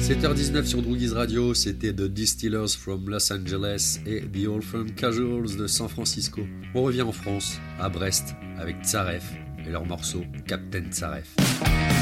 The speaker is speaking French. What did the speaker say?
7h19 sur Droogies Radio, c'était The Distillers from Los Angeles et The Old Firm Casuals de San Francisco. On revient en France, à Brest, avec Tsaref et leur morceau Captain Tsaref.